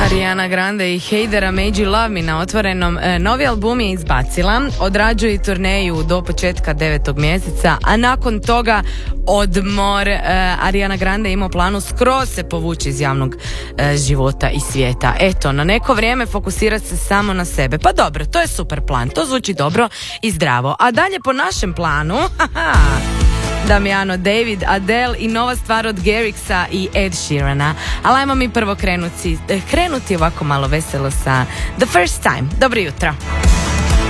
Ariana Grande i Heidera Made You Love Me na otvorenom. Novi album je izbacila, odrađuje turneju do početka 9. mjeseca, a nakon toga odmor. Ariana Grande ima u planu skroz se povući iz javnog života i svijeta. Eto, na neko vrijeme fokusirati se samo na sebe. Pa dobro, to je super plan, to zvuči dobro i zdravo. A dalje po našem planu, Damiano David, Adele i nova stvar od Garrixa i Ed Sheerana. Ali ajmo mi prvo krenuti ovako malo veselo sa The First Time. Dobro jutro.